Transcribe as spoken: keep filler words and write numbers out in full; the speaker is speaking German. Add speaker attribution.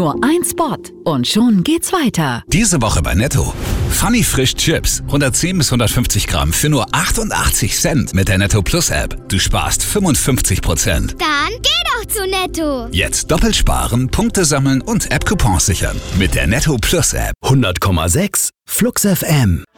Speaker 1: Nur ein Spot und schon geht's weiter.
Speaker 2: Diese Woche bei Netto. Funny Frisch Chips. hundertzehn bis hundertfünfzig Gramm für nur achtundachtzig Cent mit der Netto Plus App. Du sparst fünfundfünfzig Prozent.
Speaker 3: Dann geh doch zu Netto.
Speaker 2: Jetzt doppelt sparen, Punkte sammeln und App-Coupons sichern. Mit der Netto Plus App.
Speaker 4: hundert Komma sechs Flux F M.